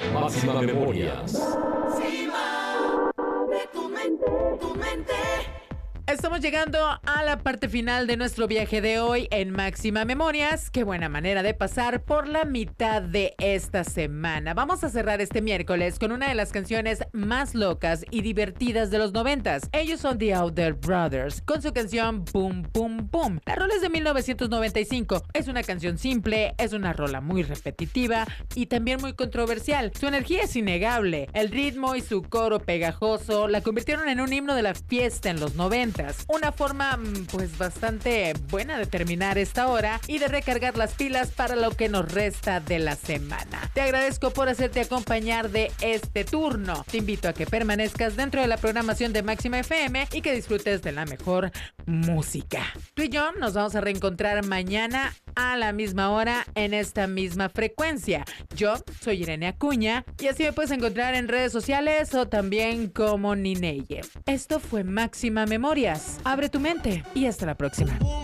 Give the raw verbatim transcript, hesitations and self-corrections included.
Máxima Memorias. De tu mente, tu mente. Estamos llegando a la parte final de nuestro viaje de hoy en Máxima Memorias. Qué buena manera de pasar por la mitad de esta semana. Vamos a cerrar este miércoles con una de las canciones más locas y divertidas de los noventas. Ellos son The Outer Brothers, con su canción Boom Boom Boom. La rola es de mil novecientos noventa y cinco. Es una canción simple, es una rola muy repetitiva y también muy controversial. Su energía es innegable. El ritmo y su coro pegajoso la convirtieron en un himno de la fiesta en los noventa. Una forma pues bastante buena de terminar esta hora y de recargar las pilas para lo que nos resta de la semana. Te agradezco por hacerte acompañar de este turno. Te invito a que permanezcas dentro de la programación de Máxima F M y que disfrutes de la mejor música. Tú y yo nos vamos a reencontrar mañana a la misma hora en esta misma frecuencia. Yo soy Irene Acuña y así me puedes encontrar en redes sociales o también como Nineye. Esto fue Máxima Memoria. Abre tu mente y hasta la próxima.